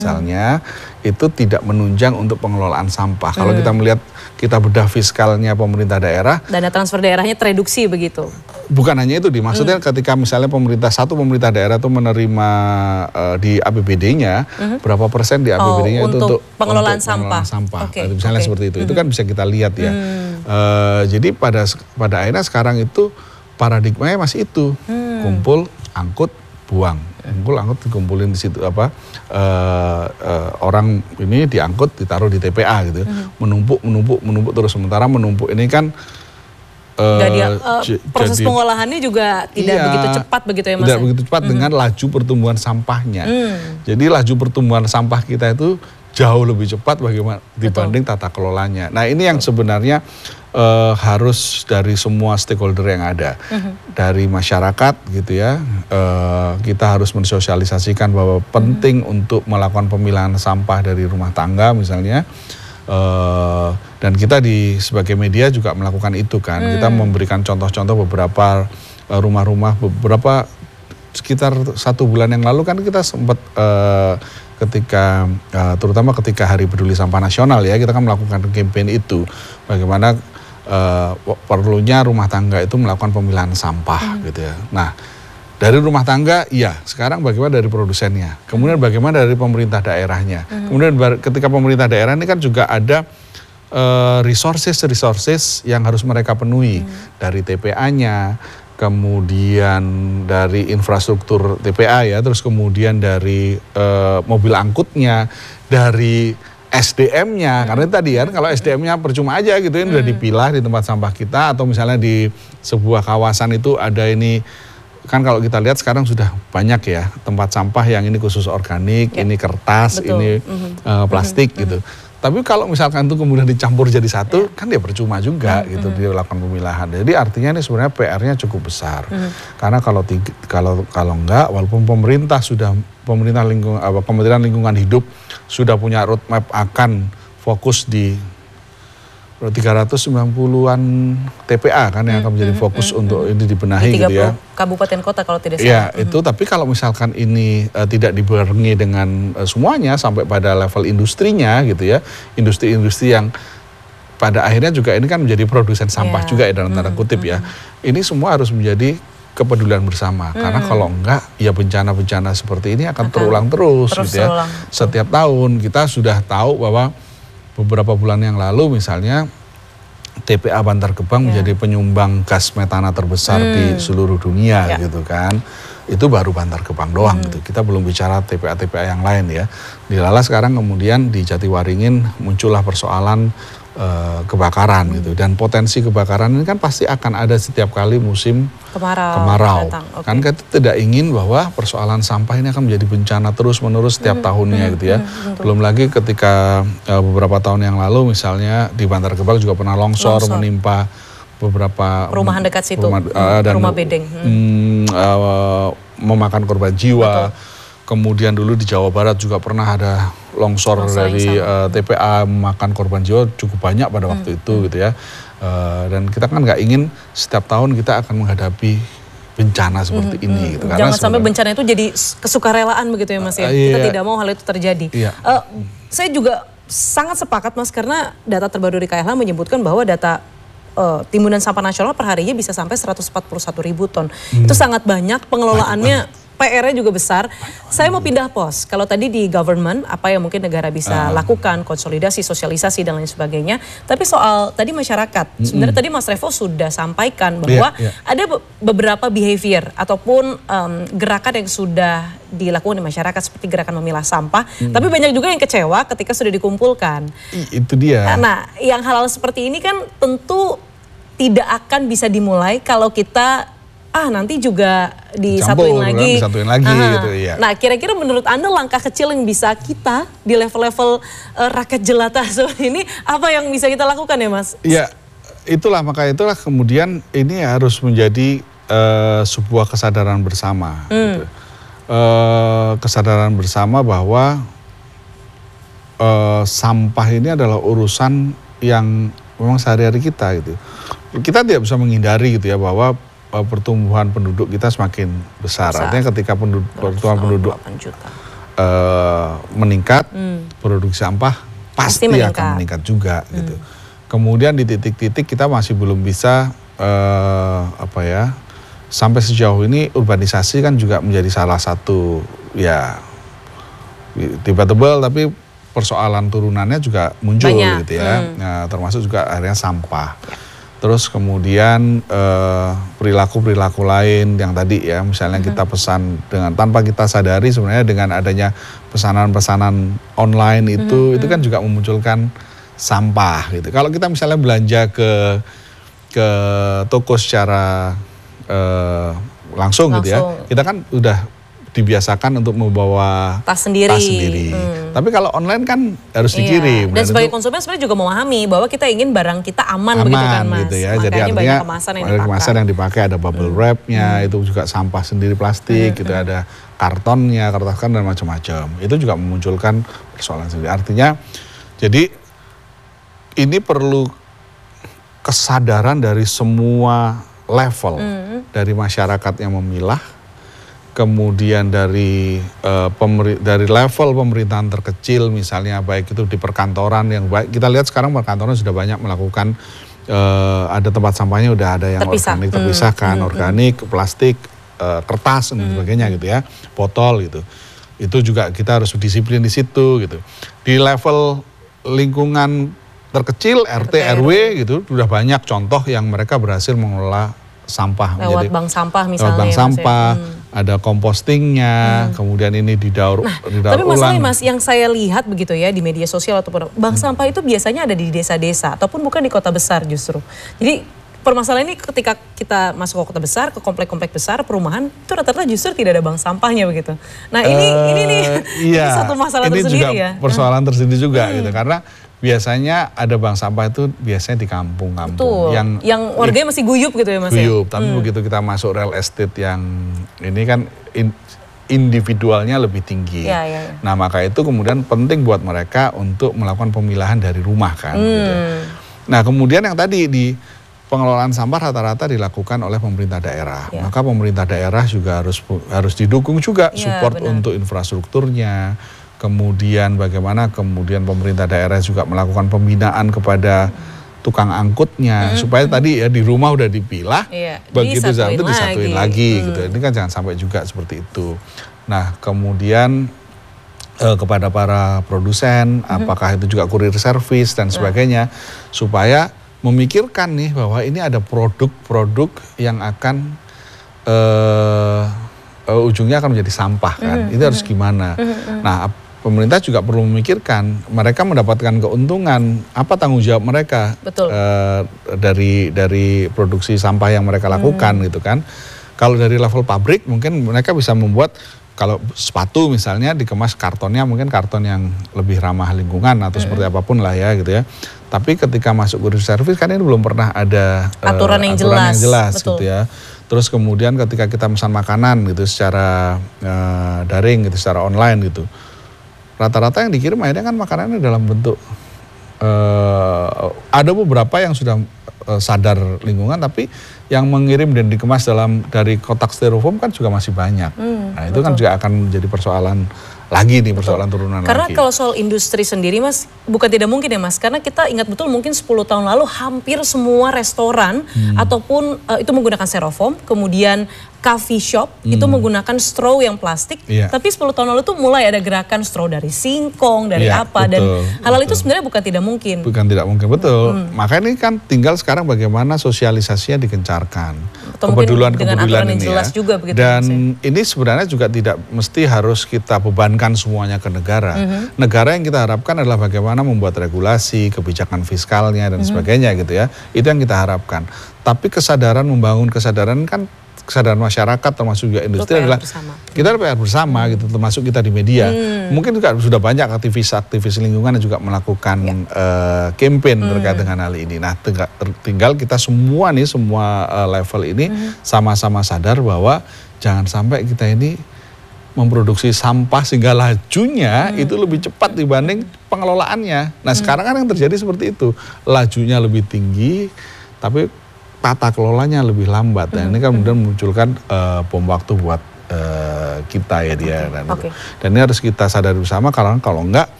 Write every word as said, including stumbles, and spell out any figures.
misalnya hmm. itu tidak menunjang untuk pengelolaan sampah. Hmm. Kalau kita melihat kita bedah fiskalnya pemerintah daerah, dana transfer daerahnya tereduksi begitu. Bukan hanya itu, dimaksudnya hmm. ketika misalnya pemerintah satu pemerintah daerah itu menerima uh, di A P B D-nya hmm. berapa persen di A P B D-nya oh, itu untuk pengelolaan untuk sampah. Pengelolaan sampah. Okay. Misalnya okay. seperti itu, hmm. itu kan bisa kita lihat ya. Hmm. Uh, jadi pada pada akhirnya sekarang itu paradigmanya masih itu, hmm. kumpul, angkut, buang. Kumpul, angkut, dikumpulin di situ apa uh, uh, orang ini diangkut, ditaruh di T P A gitu, hmm. menumpuk, menumpuk, menumpuk terus. Sementara menumpuk ini kan uh, dia, uh, proses jadi, pengolahannya juga tidak iya, begitu cepat begitu ya Mas? Tidak begitu cepat hmm. dengan laju pertumbuhan sampahnya. Hmm. Jadi laju pertumbuhan sampah kita itu jauh lebih cepat bagaimana dibanding Betul. tata kelolanya. Nah ini yang sebenarnya uh, harus dari semua stakeholder yang ada, uh-huh. dari masyarakat gitu ya, uh, kita harus mensosialisasikan bahwa penting uh-huh. untuk melakukan pemilahan sampah dari rumah tangga misalnya, uh, dan kita di sebagai media juga melakukan itu kan, uh-huh. kita memberikan contoh-contoh beberapa uh, rumah-rumah, beberapa sekitar satu bulan yang lalu kan kita sempat uh, ketika uh, terutama ketika Hari Peduli Sampah Nasional ya, kita kan melakukan campaign itu bagaimana uh, perlunya rumah tangga itu melakukan pemilahan sampah hmm. gitu ya. Nah dari rumah tangga iya, sekarang bagaimana dari produsennya, kemudian bagaimana dari pemerintah daerahnya, hmm. kemudian ketika pemerintah daerah ini kan juga ada uh, resources resources yang harus mereka penuhi hmm. dari T P A-nya, kemudian dari infrastruktur T P A ya, terus kemudian dari uh, mobil angkutnya, dari S D M-nya, hmm. karena tadi kan kalau S D M-nya percuma aja gitu ya, hmm. udah dipilah di tempat sampah kita, atau misalnya di sebuah kawasan itu ada ini, kan kalau kita lihat sekarang sudah banyak ya tempat sampah yang ini khusus organik, ya. ini kertas, Betul. ini mm-hmm. uh, plastik mm-hmm. gitu. Tapi kalau misalkan itu kemudian dicampur jadi satu, yeah. kan dia percuma juga mm-hmm. gitu dia lakukan pemilahan. Jadi artinya ini sebenarnya P R-nya cukup besar. Mm-hmm. Karena kalau tiga, kalau kalau enggak, walaupun pemerintah sudah pemerintah lingkungan apa Kementerian Lingkungan Hidup sudah punya roadmap akan fokus di tiga ratus sembilan puluhan T P A kan yang akan menjadi fokus mm-hmm. untuk ini dibenahi di gitu ya. Kabupaten kota kalau tidak salah. Ya, mm-hmm. itu tapi kalau misalkan ini uh, tidak dibarengi dengan uh, semuanya sampai pada level industrinya gitu ya. Industri-industri yang pada akhirnya juga ini kan menjadi produsen sampah yeah. juga ya dalam tanda kutip mm-hmm. ya. Ini semua harus menjadi kepedulian bersama. Mm-hmm. Karena kalau enggak ya bencana-bencana seperti ini akan, akan terulang terus, terus gitu ya. Terulang. Setiap tahun kita sudah tahu bahwa beberapa bulan yang lalu misalnya T P A Bantar Gebang ya. menjadi penyumbang gas metana terbesar hmm. di seluruh dunia ya. gitu kan. Itu baru Bantar Gebang doang hmm. gitu. Kita belum bicara T P A T P A yang lain ya. Dilala sekarang kemudian di Jatiwaringin muncullah persoalan uh, kebakaran hmm. gitu. Dan potensi kebakaran ini kan pasti akan ada setiap kali musim kemarau. kemarau. Okay. Kan kita tidak ingin bahwa persoalan sampah ini akan menjadi bencana terus-menerus setiap hmm. tahunnya hmm. gitu ya. Hmm. Belum lagi ketika uh, beberapa tahun yang lalu misalnya di Bantar Gebang juga pernah longsor, longsor. menimpa beberapa perumahan dekat situ, rumah, uh, dan, rumah bedeng. Hmm. Hmm, uh, memakan korban jiwa. Betul. Kemudian dulu di Jawa Barat juga pernah ada longsor, longsor dari uh, T P A memakan korban jiwa cukup banyak pada waktu hmm. itu gitu ya. Uh, dan kita kan nggak ingin setiap tahun kita akan menghadapi bencana seperti hmm, ini. Hmm. Gitu. Jangan Karena sampai bencana itu jadi kesukarelaan begitu ya Mas ya. Uh, iya. Kita tidak mau hal itu terjadi. Iya. Uh, saya juga sangat sepakat Mas, karena data terbaru dari K L H menyebutkan bahwa data uh, timbunan sampah nasional per harinya bisa sampai seratus empat puluh satu ribu ton. Hmm. Itu sangat banyak, pengelolaannya P R-nya juga besar. Saya mau pindah pos. Kalau tadi di government, apa yang mungkin negara bisa uh. lakukan, konsolidasi, sosialisasi, dan lain sebagainya. Tapi soal tadi masyarakat, mm-hmm. sebenarnya tadi Mas Revo sudah sampaikan bahwa yeah, yeah. ada be- beberapa behavior ataupun um, gerakan yang sudah dilakukan di masyarakat, seperti gerakan memilah sampah. Mm. Tapi banyak juga yang kecewa ketika sudah dikumpulkan. I, itu dia. Nah, yang hal-hal seperti ini kan tentu tidak akan bisa dimulai kalau kita ah nanti juga disatuin Campur, lagi, disatuin lagi ah. gitu, iya. Nah kira-kira menurut Anda langkah kecil yang bisa kita di level-level uh, rakyat jelata seperti ini, apa yang bisa kita lakukan ya Mas? Iya, itulah maka itulah kemudian ini harus menjadi uh, sebuah kesadaran bersama. Hmm. Gitu. Uh, kesadaran bersama bahwa uh, sampah ini adalah urusan yang memang sehari-hari kita gitu. Kita tidak bisa menghindari gitu ya bahwa pertumbuhan penduduk kita semakin besar. besar. Artinya ketika penduduk, pertumbuhan penduduk uh, meningkat, hmm. produksi sampah pasti, pasti akan meningkat juga hmm. gitu. Kemudian di titik-titik kita masih belum bisa uh, apa ya, sampai sejauh ini urbanisasi kan juga menjadi salah satu ya debatable, tapi persoalan turunannya juga muncul Banyak. gitu ya. Hmm. Nah, termasuk juga akhirnya sampah. Ya. Terus kemudian eh, perilaku-perilaku lain yang tadi ya, misalnya hmm. kita pesan dengan tanpa kita sadari sebenarnya dengan adanya pesanan-pesanan online itu, hmm. itu kan juga memunculkan sampah gitu. Kalau kita misalnya belanja ke ke toko secara eh, langsung, langsung gitu ya, kita kan udah dibiasakan untuk membawa tas sendiri. Tas sendiri. Hmm. Tapi kalau online kan harus iya. dikirim. Dan sebagai konsumen sebenarnya juga memahami bahwa kita ingin barang kita aman, aman begitu kan Mas. Gitu ya. Makanya jadi artinya banyak kemasan yang dipakai. Kemasan yang dipakai ada bubble hmm. wrapnya, hmm. itu juga sampah sendiri plastik, hmm. gitu hmm. ada kartonnya, kertas kan dan macam-macam. Itu juga memunculkan persoalan sendiri. Artinya jadi ini perlu kesadaran dari semua level, hmm. dari masyarakat yang memilah, kemudian dari uh, pemeri- dari level pemerintahan terkecil misalnya, baik itu di perkantoran yang baik, kita lihat sekarang perkantoran sudah banyak melakukan uh, ada tempat sampahnya udah ada yang Terpisah. organik terpisahkan, hmm. organik, hmm. plastik, uh, kertas dan hmm. sebagainya gitu ya, botol gitu. Itu juga kita harus disiplin di situ gitu. Di level lingkungan terkecil R T R W gitu sudah banyak contoh yang mereka berhasil mengelola sampah lewat menjadi, bank sampah misalnya. Lewat bank sampah. Ya, hmm. Ada kompostingnya, hmm. kemudian ini didaur, nah, didaur tapi masalahnya ulang. Mas, yang saya lihat begitu ya di media sosial ataupun bank hmm. sampah itu biasanya ada di desa-desa ataupun bukan di kota besar justru. Jadi permasalahan ini ketika kita masuk ke kota besar, ke komplek-komplek besar, perumahan, itu rata-rata justru tidak ada bank sampahnya begitu. Nah ini uh, ini nih iya, ini satu masalah ini tersendiri juga ya. Persoalan tersendiri juga hmm. gitu, karena biasanya ada bank sampah itu biasanya di kampung-kampung yang yang warganya masih guyup gitu ya Mas. Guyup, ya? tapi hmm. begitu kita masuk real estate yang ini kan in, individualnya lebih tinggi. Ya, ya, ya. Nah maka itu kemudian penting buat mereka untuk melakukan pemilahan dari rumah kan. Hmm. Gitu. Nah kemudian yang tadi di pengelolaan sampah rata-rata dilakukan oleh pemerintah daerah. Ya. Maka pemerintah daerah juga harus harus didukung juga ya, support benar. Untuk infrastrukturnya. Kemudian bagaimana kemudian pemerintah daerah juga melakukan pembinaan kepada tukang angkutnya, hmm. supaya tadi ya di rumah udah dipilah, iya, begitu saat itu disatuin lagi, hmm. gitu. Ini kan jangan sampai juga seperti itu. Nah kemudian eh, kepada para produsen, hmm. apakah itu juga kurir servis dan sebagainya, hmm. supaya memikirkan nih bahwa ini ada produk-produk yang akan eh, uh, ujungnya akan menjadi sampah kan, hmm. itu harus gimana? Hmm. Nah pemerintah juga perlu memikirkan mereka mendapatkan keuntungan apa tanggung jawab mereka uh, dari dari produksi sampah yang mereka lakukan hmm. gitu kan. Kalau dari level pabrik mungkin mereka bisa membuat, kalau sepatu misalnya dikemas kartonnya mungkin karton yang lebih ramah lingkungan atau hmm. seperti apapun lah ya gitu ya. Tapi ketika masuk kurir servis kan ini belum pernah ada aturan, uh, yang, aturan jelas. yang jelas gitu ya. Terus kemudian ketika kita pesan makanan gitu secara uh, daring gitu, secara online gitu, rata-rata yang dikirim akhirnya kan makanannya dalam bentuk uh, ada beberapa yang sudah uh, sadar lingkungan, tapi yang mengirim dan dikemas dalam dari kotak styrofoam kan juga masih banyak. Hmm, nah itu betul. Kan juga akan menjadi persoalan lagi nih, persoalan betul. Turunan Karena lagi. Karena kalau soal industri sendiri Mas, bukan tidak mungkin ya Mas, karena kita ingat betul mungkin sepuluh tahun lalu hampir semua restoran hmm. ataupun uh, itu menggunakan styrofoam, kemudian coffee shop hmm. itu menggunakan straw yang plastik, yeah. tapi sepuluh tahun lalu tuh mulai ada gerakan straw dari singkong, dari yeah, apa, betul, dan hal-hal itu sebenarnya bukan tidak mungkin. Bukan tidak mungkin, betul. Hmm. Makanya ini kan tinggal sekarang bagaimana sosialisasinya digencarkan. Kepedulian-kepedulian ini ya. Juga begitu, dan maksudnya. Ini sebenarnya juga tidak mesti harus kita bebankan semuanya ke negara. Mm-hmm. Negara yang kita harapkan adalah bagaimana membuat regulasi, kebijakan fiskalnya dan mm-hmm. sebagainya gitu ya. Itu yang kita harapkan. Tapi kesadaran, membangun kesadaran kan kesadaran masyarakat termasuk juga industri adalah bersama. Kita P R bersama hmm. gitu, termasuk kita di media. Hmm. Mungkin juga sudah banyak aktivis-aktivis lingkungan yang juga melakukan ya. uh, campaign hmm. terkait dengan hal ini. Nah, tinggal, tinggal kita semua nih, semua uh, level ini hmm. sama-sama sadar bahwa jangan sampai kita ini memproduksi sampah sehingga lajunya hmm. itu lebih cepat dibanding pengelolaannya. Nah, hmm. sekarang kan yang terjadi seperti itu. Lajunya lebih tinggi, tapi tata kelolanya lebih lambat. Nah, ini kan kemudian memunculkan uh, bom waktu buat uh, kita ya dia. Okay. Dan, okay. dan ini harus kita sadari bersama, karena kalau enggak